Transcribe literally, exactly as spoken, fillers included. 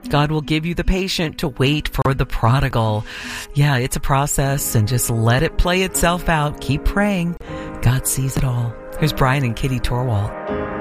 God will give you the patience to wait for the prodigal. Yeah, it's a process, and just let it play itself out. Keep praying. God sees it all. Here's Brian and Kitty Torwalt.